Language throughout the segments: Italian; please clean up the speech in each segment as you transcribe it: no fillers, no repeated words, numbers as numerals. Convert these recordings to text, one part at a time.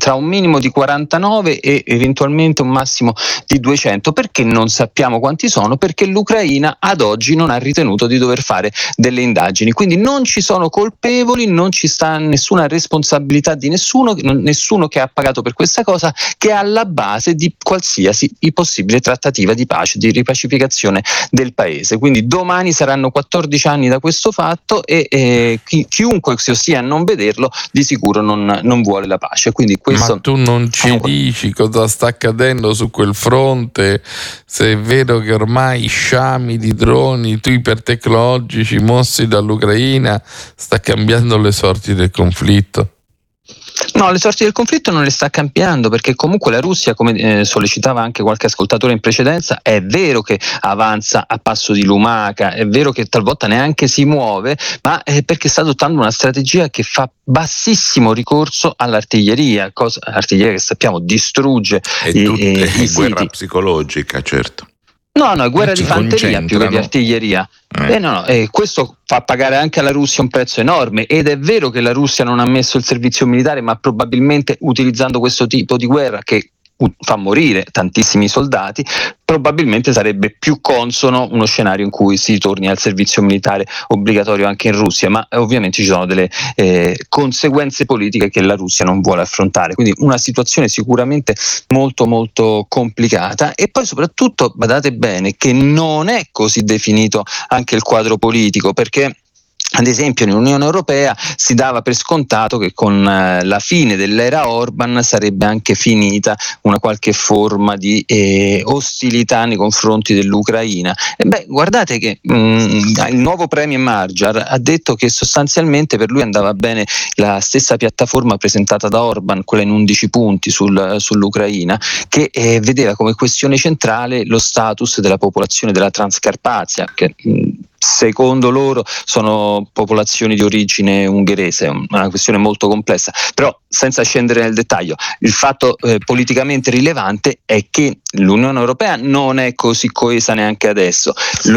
tra un minimo di 49 e eventualmente un massimo di 200. Perché non sappiamo quanti sono? Perché l'Ucraina ad oggi non ha ritenuto di dover fare delle indagini, quindi non ci sono colpevoli, non ci sta nessuna responsabilità di nessuno che ha pagato per questa cosa, che è alla base di qualsiasi possibile trattativa di pace, di ripacificazione del paese. Quindi domani saranno 14 anni da questo fatto e chiunque si ostina a non vederlo di sicuro non vuole la pace. Quindi questo. Ma tu non ci dici cosa sta accadendo su quel fronte, se è vero che ormai sciami di droni ipertecnologici mossi dall'Ucraina sta cambiando le sorti del conflitto? No, le sorti del conflitto non le sta cambiando, perché comunque la Russia, come sollecitava anche qualche ascoltatore in precedenza, è vero che avanza a passo di lumaca, è vero che talvolta neanche si muove, ma è perché sta adottando una strategia che fa bassissimo ricorso all'artiglieria, artiglieria che sappiamo distrugge è guerra psicologica, certo. No, è guerra di fanteria più che di artiglieria. Questo fa pagare anche alla Russia un prezzo enorme, ed è vero che la Russia non ha messo il servizio militare, ma probabilmente utilizzando questo tipo di guerra che fa morire tantissimi soldati, probabilmente sarebbe più consono uno scenario in cui si torni al servizio militare obbligatorio anche in Russia, ma ovviamente ci sono delle conseguenze politiche che la Russia non vuole affrontare, quindi una situazione sicuramente molto molto complicata. E poi soprattutto badate bene che non è così definito anche il quadro politico, perché ad esempio nell'Unione Europea si dava per scontato che con la fine dell'era Orban sarebbe anche finita una qualche forma di ostilità nei confronti dell'Ucraina. Guardate che il nuovo premier Magyar ha detto che sostanzialmente per lui andava bene la stessa piattaforma presentata da Orban, quella in 11 punti sull'Ucraina, che vedeva come questione centrale lo status della popolazione della Transcarpazia, che secondo loro sono popolazioni di origine ungherese, una questione molto complessa, però senza scendere nel dettaglio, il fatto politicamente rilevante è che l'Unione Europea non è così coesa neanche adesso.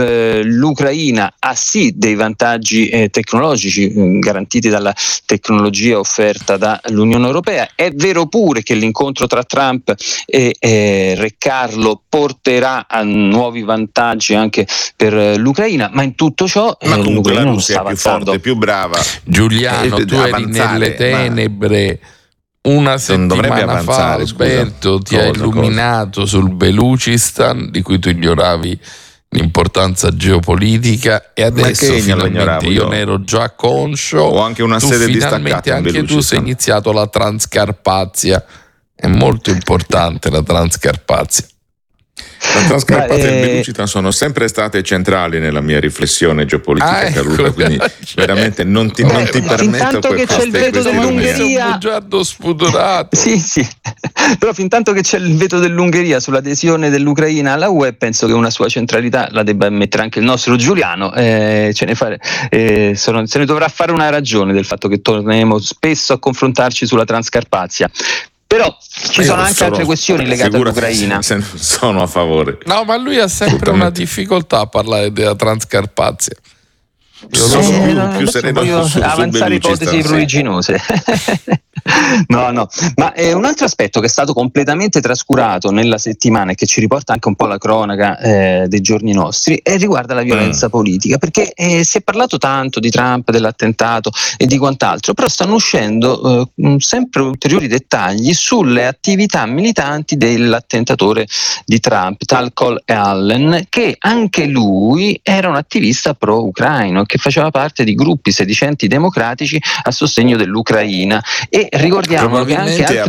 L'Ucraina ha sì dei vantaggi tecnologici garantiti dalla tecnologia offerta dall'Unione Europea. È vero pure che l'incontro tra Trump e Re Carlo porterà a nuovi vantaggi anche per l'Ucraina, ma in tutto ciò ma comunque la Russia è più forte, più brava. Giuliano, tu eri nelle tenebre. Una settimana fa Alberto ti ha illuminato sul Belucistan, di cui tu ignoravi l'importanza geopolitica, e adesso finalmente io ne ero già conscio. Ho anche una sede distaccata in anche tu sei iniziato la Transcarpazia. È molto importante la Transcarpazia. La Transcarpazia e il Belucistan sono sempre state centrali nella mia riflessione geopolitica, Carluca, quindi veramente non ti permetto che c'è il veto dell'Ungheria, bugiardo spudorato. sì, però fin tanto che c'è il veto dell'Ungheria sull'adesione dell'Ucraina alla UE, penso che una sua centralità la debba mettere anche il nostro Giuliano, se ne dovrà fare una ragione del fatto che torneremo spesso a confrontarci sulla Transcarpazia. Però ci sono anche altre questioni legate all'Ucraina. Sono a favore. No, ma lui ha sempre una difficoltà a parlare della Transcarpazia. Sono più sereno su avanzare ipotesi pruriginose. No, ma un altro aspetto che è stato completamente trascurato nella settimana e che ci riporta anche un po' la cronaca dei giorni nostri riguarda la violenza politica, perché si è parlato tanto di Trump, dell'attentato e di quant'altro, però stanno uscendo sempre ulteriori dettagli sulle attività militanti dell'attentatore di Trump, tal Cole Allen, che anche lui era un attivista pro-ucraino che faceva parte di gruppi sedicenti democratici a sostegno dell'Ucraina. E ricordiamo che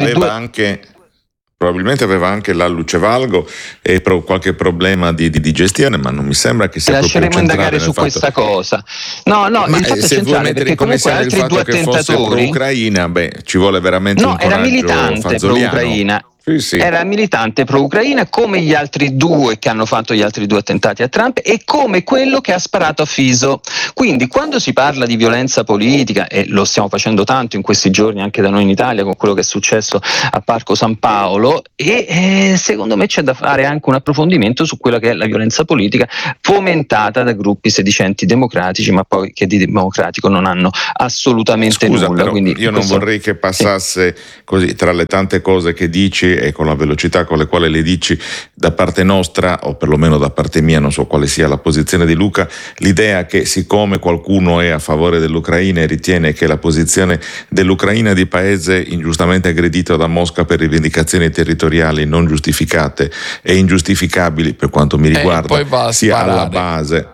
probabilmente aveva anche la Lucevalgo e qualche problema di gestione, ma non mi sembra che sia lasceremo indagare su questa cosa. No, il fatto è centrale, perché comunque altri due attentatori pro-Ucraina, ci vuole veramente un coraggio era militante fanzoliano. pro-Ucraina. Sì. Era militante pro-Ucraina come gli altri due che hanno fatto gli altri due attentati a Trump e come quello che ha sparato a Fiso. Quindi quando si parla di violenza politica, e lo stiamo facendo tanto in questi giorni anche da noi in Italia con quello che è successo a Parco San Paolo, e secondo me c'è da fare anche un approfondimento su quella che è la violenza politica fomentata da gruppi sedicenti democratici, ma poi che di democratico non hanno assolutamente nulla. Però quindi io non vorrei che passasse così tra le tante cose che dici e con la velocità con le quali le dici da parte nostra, o perlomeno da parte mia, non so quale sia la posizione di Luca, l'idea che siccome qualcuno è a favore dell'Ucraina e ritiene che la posizione dell'Ucraina di paese ingiustamente aggredito da Mosca per rivendicazioni territoriali non giustificate e ingiustificabili per quanto mi riguarda sia alla base.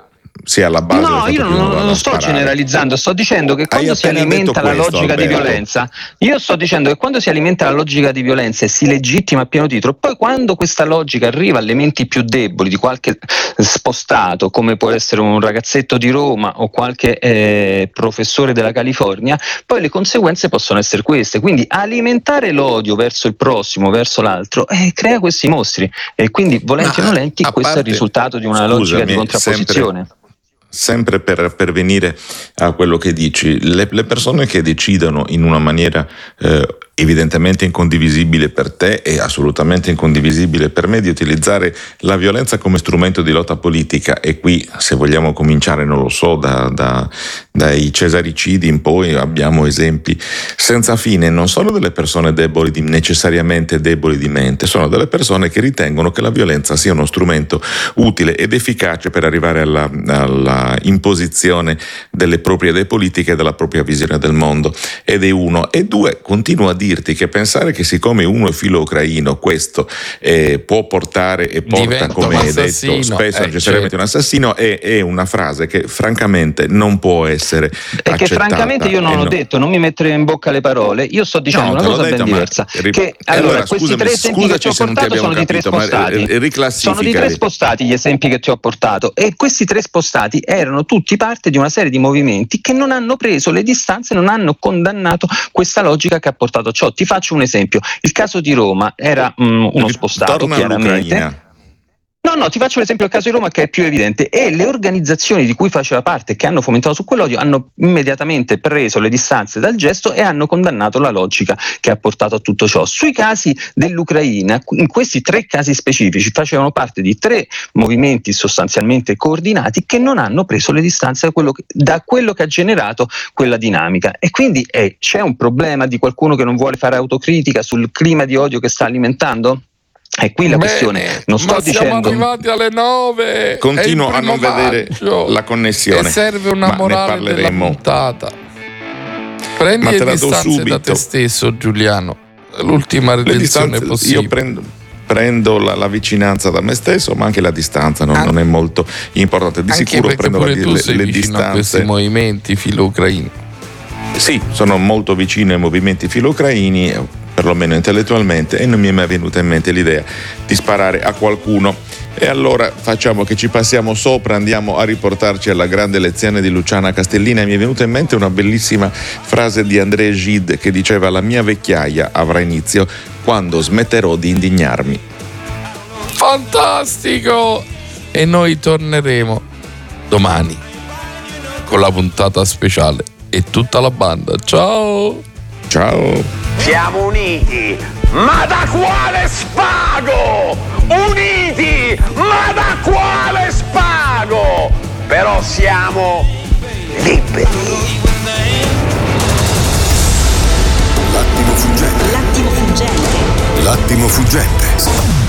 No, io non sto generalizzando, sto dicendo che quando si alimenta la logica di violenza, io sto dicendo che quando si alimenta la logica di violenza e si legittima a pieno titolo, poi quando questa logica arriva alle menti più deboli di qualche spostato, come può essere un ragazzetto di Roma o qualche professore della California, poi le conseguenze possono essere queste. Quindi alimentare l'odio verso il prossimo, verso l'altro, crea questi mostri, e quindi volenti o nolenti questo è il risultato di una logica di contrapposizione. Sempre per venire a quello che dici, le persone che decidono in una maniera evidentemente incondivisibile per te e assolutamente incondivisibile per me di utilizzare la violenza come strumento di lotta politica, e qui se vogliamo cominciare non lo so dai cesaricidi in poi abbiamo esempi senza fine, non sono delle persone necessariamente deboli di mente, sono delle persone che ritengono che la violenza sia uno strumento utile ed efficace per arrivare alla imposizione delle proprie idee politiche e della propria visione del mondo, ed è uno. E due, continuo a dirti che pensare che siccome uno è filo ucraino questo può portare e porta, come hai detto spesso, necessariamente un assassino, è una frase che francamente non può essere accettata. E che francamente io non ho detto, non mi mettere in bocca le parole, io sto dicendo una cosa ben diversa, che allora questi tre esempi che ti ho portato sono di tre spostati, sono di tre spostati gli esempi che ti ho portato, e questi tre spostati erano tutti parte di una serie di movimenti che non hanno preso le distanze, non hanno condannato questa logica che ha portato a ciò. Ti faccio un esempio: il caso di Roma era uno spostato, chiaramente. No, ti faccio l'esempio del caso di Roma che è più evidente, e le organizzazioni di cui faceva parte, che hanno fomentato su quell'odio, hanno immediatamente preso le distanze dal gesto e hanno condannato la logica che ha portato a tutto ciò. Sui casi dell'Ucraina, in questi tre casi specifici, facevano parte di tre movimenti sostanzialmente coordinati che non hanno preso le distanze da quello che ha generato quella dinamica, e quindi c'è un problema di qualcuno che non vuole fare autocritica sul clima di odio che sta alimentando? È qui la questione, non sto dicendo. Siamo arrivati alle 9. Continuo a non vedere la connessione. E serve una morale della puntata. Prendi le distanze da te stesso, Giuliano. L'ultima redenzione possibile. Io prendo la vicinanza da me stesso, ma anche la distanza non è molto importante. Di sicuro prendo le distanze a questi movimenti filo-ucraini. Sì, sono molto vicino ai movimenti filo-ucraini, perlomeno intellettualmente, e non mi è mai venuta in mente l'idea di sparare a qualcuno. E allora facciamo che ci passiamo sopra, andiamo a riportarci alla grande lezione di Luciana Castellina. Mi è venuta in mente una bellissima frase di André Gide che diceva: la mia vecchiaia avrà inizio quando smetterò di indignarmi. Fantastico! E noi torneremo domani con la puntata speciale e tutta la banda. Ciao! Siamo uniti, ma da quale spago? Uniti, ma da quale spago? Però siamo liberi. L'attimo fuggente.